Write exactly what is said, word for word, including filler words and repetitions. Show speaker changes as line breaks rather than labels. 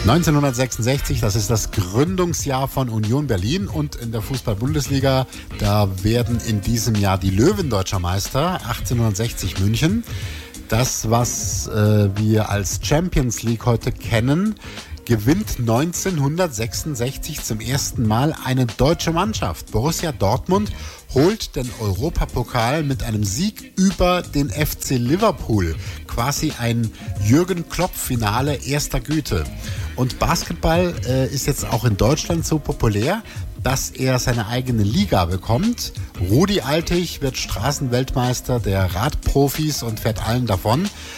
neunzehnhundertsechsundsechzig, das ist das Gründungsjahr von Union Berlin, und in der Fußball-Bundesliga, da werden in diesem Jahr die Löwen deutscher Meister, achtzehnhundertsechzig München. Das, was äh, wir als Champions League heute kennen, gewinnt neunzehnhundertsechsundsechzig zum ersten Mal eine deutsche Mannschaft. Borussia Dortmund holt den Europapokal mit einem Sieg über den F C Liverpool. Quasi ein Jürgen-Klopp-Finale erster Güte. Und Basketball äh, ist jetzt auch in Deutschland so populär, dass er seine eigene Liga bekommt. Rudi Altig wird Straßenweltmeister der Radprofis und fährt allen davon.